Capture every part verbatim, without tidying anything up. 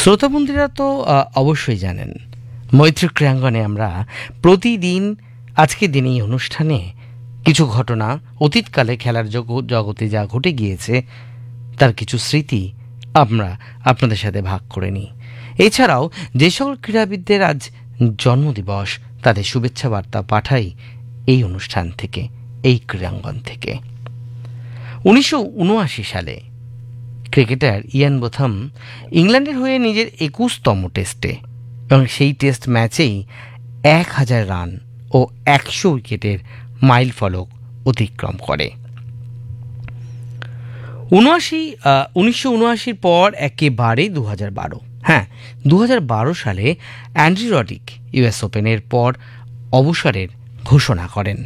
শ্রোতা বন্ধুরা তো অবশ্যই জানেন, মৈত্রী ক্রীড়াঙ্গনে আমরা প্রতিদিন আজকের দিন এই অনুষ্ঠানে কিছু ঘটনা, অতীতকালে খেলার জগতে যা ঘটে গিয়েছে তার কিছু স্মৃতি আমরা আপনাদের সাথে ভাগ করে নিই। এছাড়াও যে সকল ক্রীড়াবিদদের আজ জন্মদিবস, তাদের শুভেচ্ছা বার্তা পাঠাই এই অনুষ্ঠান থেকে, এই ক্রীড়াঙ্গন থেকে। উনিশশো উনআশি সালে ক্রিকেটার ইয়ান বোথাম ইংল্যান্ডের হয়ে নিজের একুশতম টেস্টে এবং সেই টেস্ট ম্যাচেই এক হাজার রান ও একশো উইকেটের মাইল ফলক অতিক্রম করে। উনআশি উনিশশো উনআশির পর একেবারে দু হাজার বারো হ্যাঁ দু হাজার বারো সালে অ্যান্ড্রি রডিক ইউএস ওপেনের পর অবসরের ঘোষণা করেন।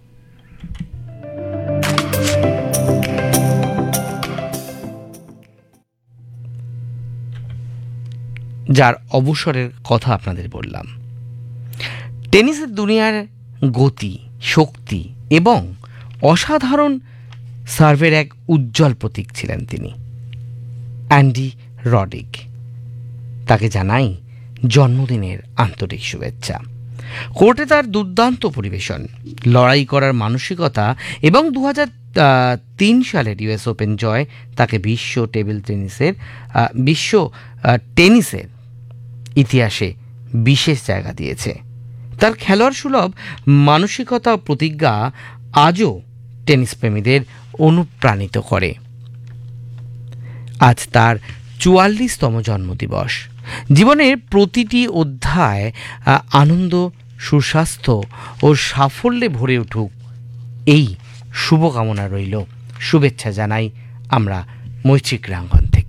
যার অবসরের কথা আপনাদের বললাম। টেনিসের দুনিয়ার গতি, শক্তি এবং অসাধারণ সার্ভের এক উজ্জ্বল প্রতীক ছিলেন তিনি, অ্যান্ডি রডিক। তাকে জানাই জন্মদিনের আন্তরিক শুভেচ্ছা। কোর্টে তার দুর্দান্ত পরিবেশন, লড়াই করার মানসিকতা এবং দু হাজার তিন সালের ইউএস ওপেন জয় তাকে বিশ্ব টেবিল টেনিসের বিশ্ব টেনিসের ইতিহাসে বিশেষ জায়গা দিয়েছে। তার খেলোয়াড় সুলভ মানসিকতা ও প্রতিজ্ঞা আজও টেনিস প্রেমীদের অনুপ্রাণিত করে। আজ তার চুয়াল্লিশতম জন্মদিবস। জীবনের প্রতিটি অধ্যায় আনন্দ, সুস্বাস্থ্য ও সাফল্যে ভরে উঠুক, এই শুভকামনা রইল। শুভেচ্ছা জানাই আমরা মৈত্রী ক্রীড়াঙ্গন থেকে।